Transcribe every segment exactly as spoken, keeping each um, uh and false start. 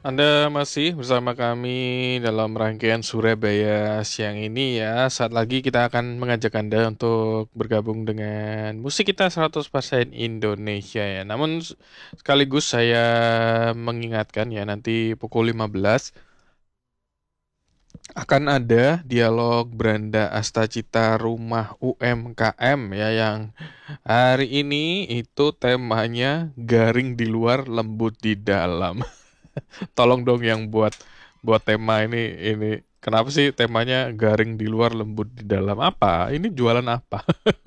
Anda masih bersama kami dalam rangkaian Surabaya siang ini ya. Saat lagi kita akan mengajak Anda untuk bergabung dengan musik kita seratus persen Indonesia ya. Namun s- sekaligus saya mengingatkan ya nanti pukul lima belas akan ada dialog Branda Astacita Rumah U M K M ya yang hari ini itu temanya garing di luar lembut di dalam. Tolong dong yang buat buat tema ini ini kenapa sih temanya garing di luar lembut di dalam apa? Ini jualan apa?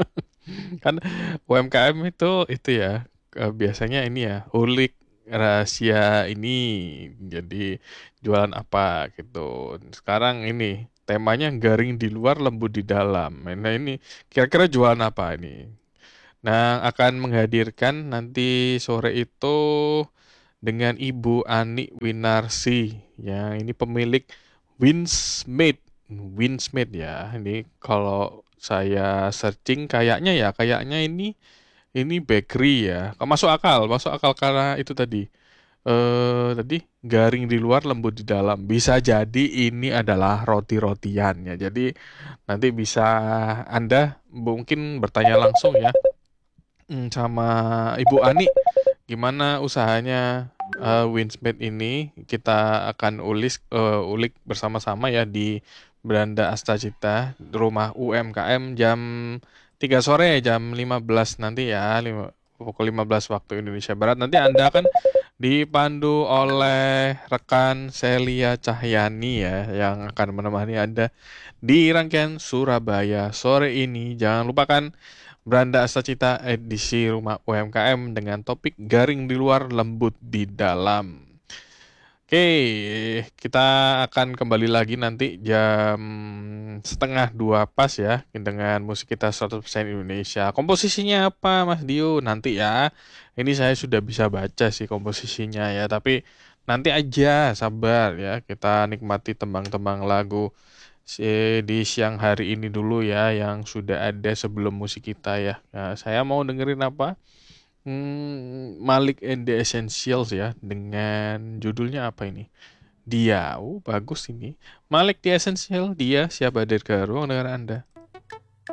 Kan U M K M itu itu ya eh, biasanya ini ya ulik rahasia ini jadi jualan apa gitu. Sekarang ini temanya garing di luar lembut di dalam. Nah ini kira-kira jualan apa ini? Nah akan menghadirkan nanti sore itu dengan Ibu Ani Winarsi yang ini pemilik Winsmith. Winsmith ya. Ini kalau saya searching kayaknya ya kayaknya ini ini bakery ya. Kok masuk akal, masuk akal karena itu tadi. Eh tadi garing di luar lembut di dalam. Bisa jadi ini adalah roti-rotian ya. Jadi nanti bisa Anda mungkin bertanya langsung ya hmm, sama Ibu Ani gimana usahanya eh, Winsmith ini kita akan ulis eh, ulik bersama-sama ya di Beranda Astacita rumah U M K M jam tiga sore jam lima belas nanti ya lima- pukul lima belas waktu Indonesia Barat nanti Anda akan dipandu oleh rekan Celia Cahyani ya yang akan menemani Anda di rangkaian Surabaya sore ini. Jangan lupakan Beranda Astacita edisi Rumah U M K M dengan topik garing di luar, lembut di dalam. Oke, kita akan kembali lagi nanti jam setengah dua pas ya dengan musik kita seratus persen Indonesia. Komposisinya apa Mas Dio? Nanti ya. Ini saya sudah bisa baca sih komposisinya ya, tapi nanti aja sabar ya. Kita nikmati tembang-tembang lagu si- di siang hari ini dulu ya yang sudah ada sebelum musik kita ya. Nah, saya mau dengerin apa? Hmm, Malik and the Essentials ya dengan judulnya apa ini? Dia. Oh, bagus ini. Malik the Essential, dia siapa Dirga ruang dengan Anda.